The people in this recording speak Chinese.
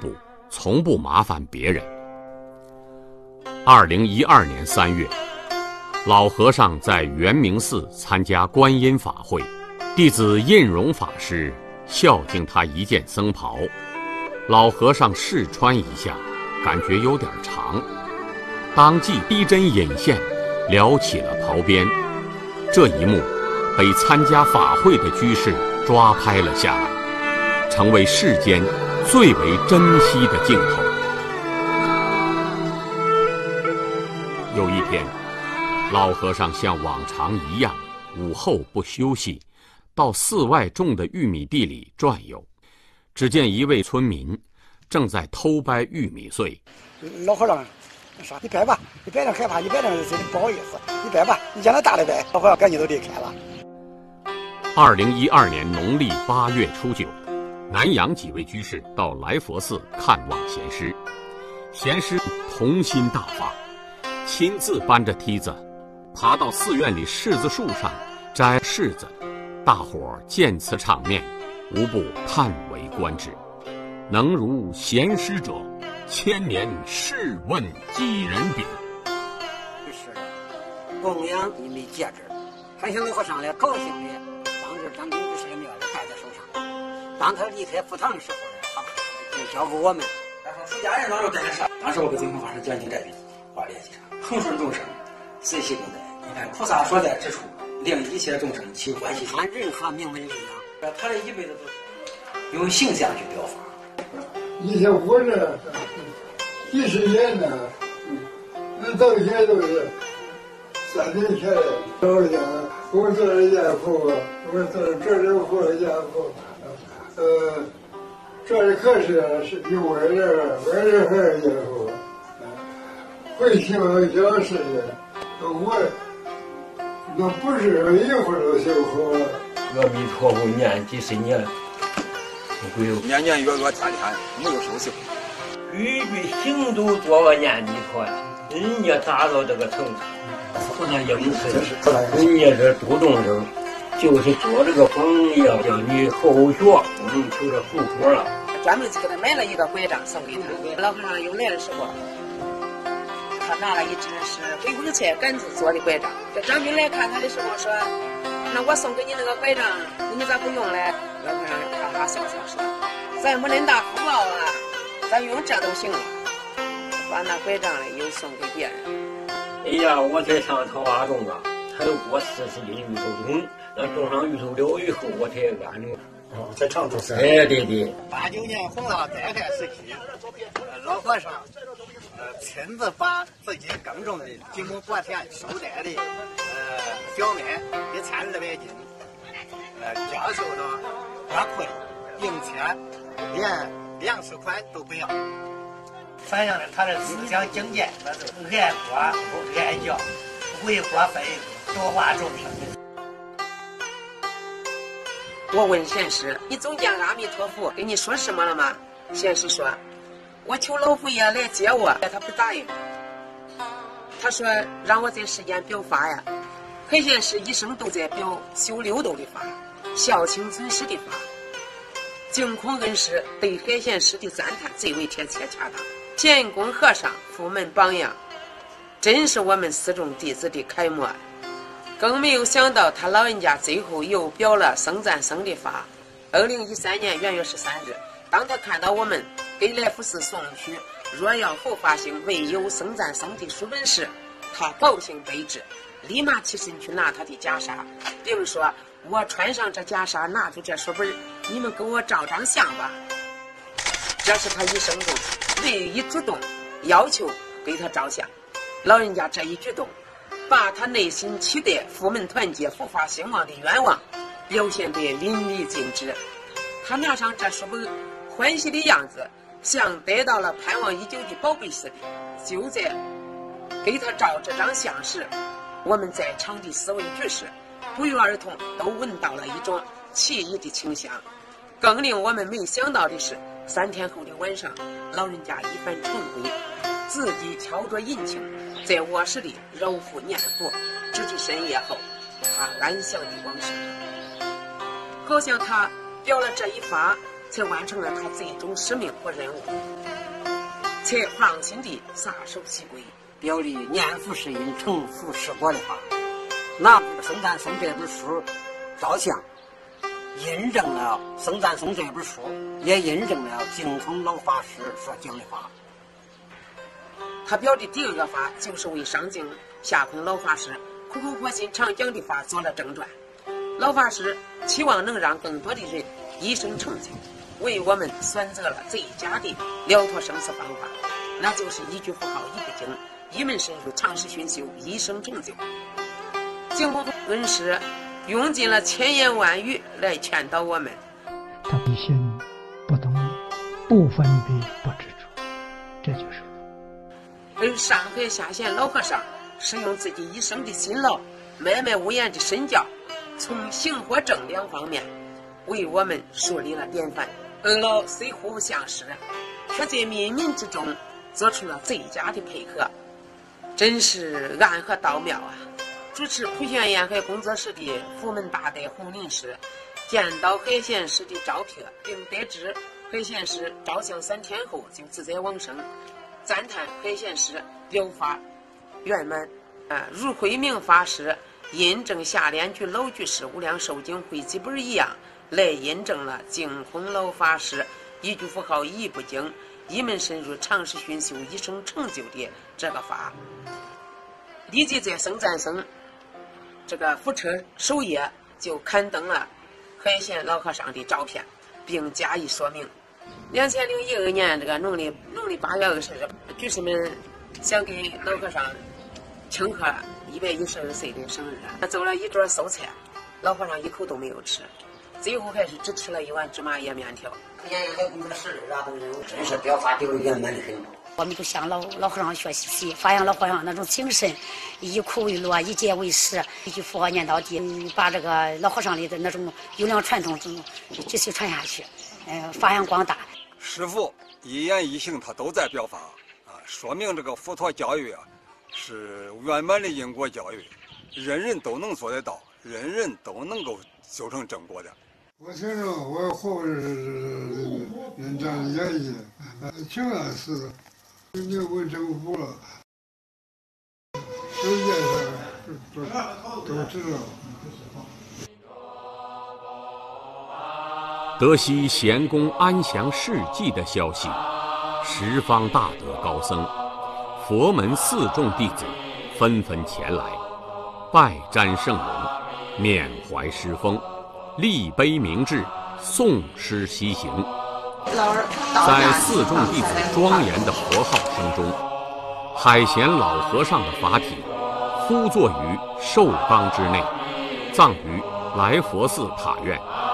部，从不麻烦别人。2012年3月，老和尚在圆明寺参加观音法会，弟子印荣法师孝敬他一件僧袍，老和尚试穿一下，感觉有点长，当即逼针引线，撩起了袍边。这一幕被参加法会的居士抓拍了下来，成为世间最为珍惜的镜头。有一天，老和尚像往常一样，午后不休息，到寺外种的玉米地里转悠。只见一位村民正在偷掰玉米穗。 老和尚说：“你掰吧，你掰着害怕，你掰着不好意思，你掰吧，你让他大的掰。”老和尚赶紧都离开了。 2012年农历8月初9，南阳几位居士到来佛寺看望贤师，贤师童心大发，亲自搬着梯子爬到寺院里柿子树上摘柿子。大伙见此场面，无不叹为观止。能如贤师者，千年试问几人比？ 是供养一枚戒指，还向老和尚来高兴的，当着张明居士的面戴在手上。当他离开佛堂的时候呢，就交给我们。 然后出家人当中真的是，当时我给净空法师讲经这句话联系上，恒顺众生，随喜共在。你看菩萨所在之处，令一切众生起欢喜心。 他任何名闻利养， 他这一辈子都是用形象去表达。 以前活着几十年呢，那到现在都是3年前老家，我做了家父，我做了这里活家父，这里可是有外人还是家父，会希望小事的，我那不是一会儿都幸福。 阿弥陀佛念几十年。 年年月月天天没有休息， 句句行都做个念弥陀，人家达到这个程度，不能应试，人家这主动生，就是做这个榜样，叫你后学不能求这后果了。 专门给他买了一个拐杖送给他，老和尚又来的时候，他拿了一只是回光菜杆子做的拐杖。这张兵来看他的时候说：“那我送给你那个拐杖，你咋不用嘞？”老和尚哈哈笑笑说：“咱没恁大福报啊，咱用这都行了。”把那拐杖嘞又送给别人。 哎呀，我才上桃花种啊，才有过40斤芋头种，那种上芋头了以后，我才安了。 在常州是。 哎，对对。 89年洪涝灾害时期，老和尚亲自把自己耕种的经过播田收摘的小麦1200斤，教授到花困、并且连粮食款都不要，反映了他的思想境界，那是爱国爱教，为国分多化众生。 我问贤师：“你总见阿弥陀佛跟你说什么了吗？”贤师说：“我求老佛爷来接我，他不答应。他说让我在世间表法呀。海贤师一生都在表修六斗的法，孝亲尊师的法。净空恩师对海贤师的赞叹最为贴切恰当。乾坤和尚佛门榜样，真是我们寺众弟子的楷模。更没有想到他老人家最后又表了僧赞僧的法。2013年元月13日，当他看到我们给来福寺送去若要后发行未有僧赞僧的书本时，他高兴悲之，立马起身去拿他的袈裟，并说：“我穿上这袈裟，拿出这书本，你们给我照张相吧。”这是他一生中唯一主动要求给他照相。老人家这一举动，把他内心期待佛门团结、佛法兴旺的愿望表现得淋漓尽致。他拿上这书本，欢喜的样子像得到了盼望已久的宝贝似的。就在给他照这张相时，我们在场的4位居士不约而同都闻到了一种奇异的清香。更令我们没想到的是，3天后的晚上，老人家一番晨归，自己敲着银磬，在卧室里揉腹念佛，直至深夜后，他安详地往生。好像他表了这一法，才完成了他最终使命和任务。 且放心地撒手其归， 表里念佛是因，成佛是果的话，拿《僧赞颂》这本书照相，印证了《僧赞颂》这本书，也印证了净空老法师所讲的话。 他表的第二个法，就是为上净下空老法师苦口婆心常讲的法做了正传。老法师期望能让更多的人一生成就，为我们选择了最佳的了脱生死方法，那就是一句佛号一部经，一门深入，长时熏修，一生成就。净空恩师用尽了千言万语来劝导我们。 他不信不懂，不分别不执着，这就是佛。 而上海下县老和尚是用自己一生的辛劳，默默无言的身教，从行和正两方面为我们树立了典范。二老虽互不相识，却在冥冥之中做出了最佳的配合，真是暗合道妙啊！主持普贤沿海工作室的福门大德洪林师见到海贤师的照片，并得知海贤师照相3天后就自在往生，赞叹海贤师表法圆满。如慧明法师印证下联居老居士无量寿经汇集本一样，来印证了净空老法师一句佛号一部经，一门深入，长时熏修，一生成就的这个法。立即在僧赞僧这个佛车首页就刊登了海贤老和尚的照片，并加以说明。2012年这个农历8月20日，居士们想给老和尚庆贺112岁的生日，他走了一桌素菜，老和尚一口都没有吃，最后还是只吃了1碗芝麻叶面条。 沿海工作室的都真是表法丢圆满的很。 我们就向老和尚学习，发扬老和尚那种精神，以苦为乐，以戒为师，一句佛号念到底，把这个老和尚里的那种优良传统继续传下去，发扬光大。 师父一言一行他都在表法啊，说明这个佛陀教育啊是圆满的因果教育，人人都能做得到，人人都能够修成正果的。 我听着我后人这样演绎，挺安似的。你问政府了，世界上都知道。 得悉贤公安详事迹的消息，十方大德高僧、佛门四众弟子纷纷前来，拜瞻圣容，缅怀师风，立碑铭志，诵诗西行。在四众弟子庄严的佛号声中，海贤老和尚的法体敷坐于寿纲之内，葬于来佛寺塔院。